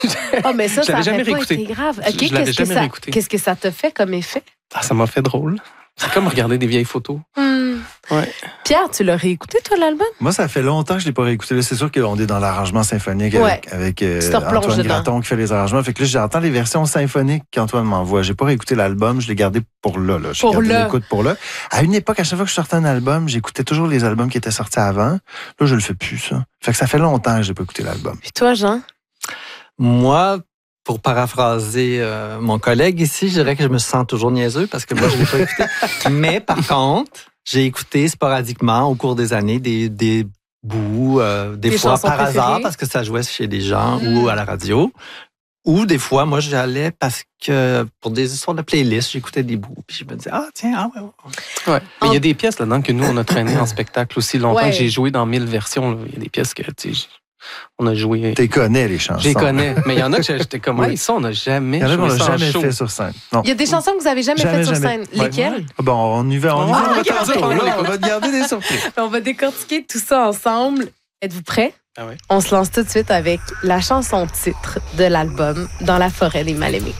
mais ça Je l'avais aurait jamais pas réécouté. été grave. OK, Je l'avais jamais réécouté. qu'est-ce que ça te fait comme effet? Ah, ça m'a fait drôle. C'est comme regarder des vieilles photos. Ouais. Pierre, tu l'as réécouté, toi, l'album? Moi, ça fait longtemps que je ne l'ai pas réécouté. Là, c'est sûr qu'on est dans l'arrangement symphonique avec te replonges Antoine dedans. Graton qui fait les arrangements. Fait que là, j'entends les versions symphoniques qu'Antoine m'envoie. J'ai pas réécouté l'album, je l'ai gardé pour là. J'ai gardé l'écoute pour là. À une époque, à chaque fois que je sortais un album, j'écoutais toujours les albums qui étaient sortis avant. Là, je le fais plus, ça. Fait que ça fait longtemps que j'ai pas écouté l'album. Puis toi, Jean? Moi, pour paraphraser mon collègue ici, je dirais que je me sens toujours niaiseux parce que moi, je ne l'ai pas écouté. Mais par contre, j'ai écouté sporadiquement au cours des années des bouts, des fois par hasard parce que ça jouait chez des gens ou à la radio. Ou des fois, moi, j'allais parce que pour des histoires de playlist, j'écoutais des bouts. Puis je me disais, Ouais. Mais il y a des pièces là-dedans que nous, on a traînées en spectacle aussi longtemps. Que j'ai joué dans 1000 versions. Là. Il y a des pièces que, tu sais, on a joué. Tu connais les chansons. Je les connais. Mais il y en a que j'étais comme, ouais, ça, on n'a jamais joué. Il y en a qu'on n'a jamais show. fait sur scène. Non. Il y a des chansons que vous n'avez jamais faites sur scène. Lesquelles? Bon, on y va. On va te garder des surprises. On va décortiquer tout ça ensemble. Êtes-vous prêts? Ah ouais. On se lance tout de suite avec la chanson titre de l'album Dans la forêt des mal-aimés.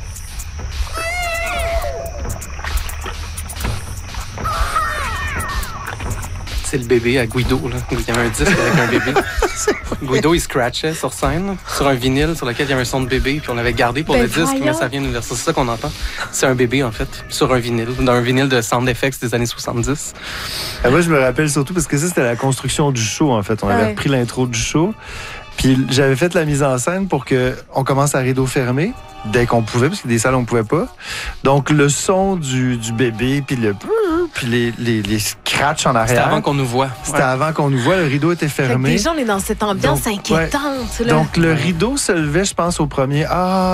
C'est le bébé à Guido. Là. Il y avait un disque avec un bébé. Guido, il scratchait sur scène, sur un vinyle sur lequel il y avait un son de bébé, puis on l'avait gardé pour le disque, mais ça vient d'universal. C'est ça qu'on entend. C'est un bébé, en fait, sur un vinyle, dans un vinyle de Sound Effects des années 70. Moi, je me rappelle surtout parce que ça, c'était la construction du show, en fait. On avait repris l'intro du show. Puis j'avais fait la mise en scène pour qu'on commence à rideau fermé dès qu'on pouvait, parce que des salles, on ne pouvait pas. Donc, le son du bébé, puis les scratchs en arrière. C'était avant qu'on nous voit. C'était avant qu'on nous voie. Le rideau était fermé. Déjà, on est dans cette ambiance inquiétante. Là. Donc, le rideau se levait, je pense, au premier.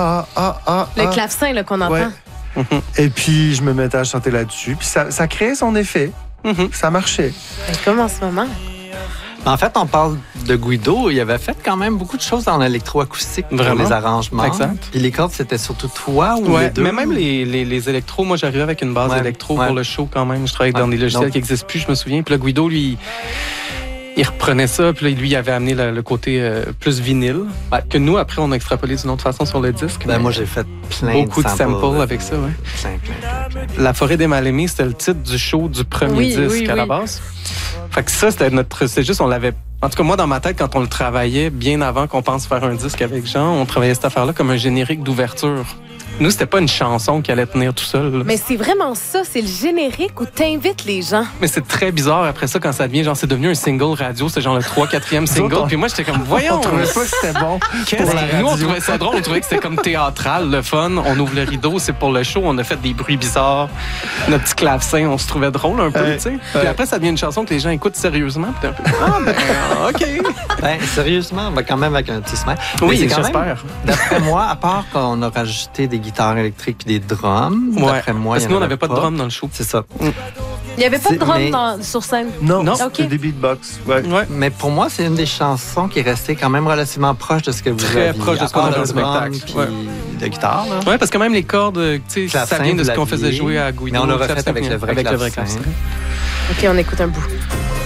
Le clavecin là, qu'on entend. Ouais. Et puis, je me mettais à chanter là-dessus. Puis ça créait son effet. Ça marchait. Comme en ce moment. En fait, on parle de Guido. Il avait fait quand même beaucoup de choses dans l'électroacoustique pour les arrangements. Exact. Puis les cordes, c'était surtout toi ou les deux? Mais même les électros, moi, j'arrivais avec une base électro pour le show quand même. Je travaillais dans des logiciels qui n'existent plus, je me souviens. Puis là, Guido, lui, il reprenait ça. Puis là, lui, il avait amené le côté plus vinyle. Que nous, après, on a extrapolé d'une autre façon sur le disque. Moi, j'ai fait beaucoup de samples avec ça. Ouais. Plein. La forêt des mal-aimés, c'était le titre du show du premier disque à la base. Fait que ça, c'est juste, on l'avait. En tout cas, moi, dans ma tête, quand on le travaillait, bien avant qu'on pense faire un disque avec Jean, on travaillait cette affaire-là comme un générique d'ouverture. Nous, c'était pas une chanson qui allait tenir tout seul. Là. Mais c'est vraiment ça, c'est le générique où t'invites les gens. Mais c'est très bizarre après ça quand ça devient, genre, c'est devenu un single radio, c'est genre le 3, 4e single. Puis moi, j'étais comme, voyons. On trouvait pas que c'était bon. Nous, on trouvait ça drôle, on trouvait que c'était comme théâtral, le fun. On ouvre le rideau, c'est pour le show, on a fait des bruits bizarres. Notre petit clavecin, on se trouvait drôle un peu, tu sais. Puis après, ça devient une chanson que les gens écoutent sérieusement. Puis un peu, OK. Sérieusement, quand même avec un petit smile. Oui, j'espère. D'après moi, à part qu'on a rajouté des guitares électriques et des drums, d'après moi, parce que nous, on n'avait pas de drums dans le show. C'est ça. Il n'y avait pas de drums sur scène? Non, c'était des beatbox. Ouais. Mais pour moi, c'est une des chansons qui est restée quand même relativement proche de ce que vous Très aviez. proche de ce qu'on avait au spectacle. De guitare. Oui, parce que même les cordes, tu sais, ça vient de ce qu'on faisait jouer à Guido. Mais on l'a refait avec le vrai clavecin. OK, on écoute un bout.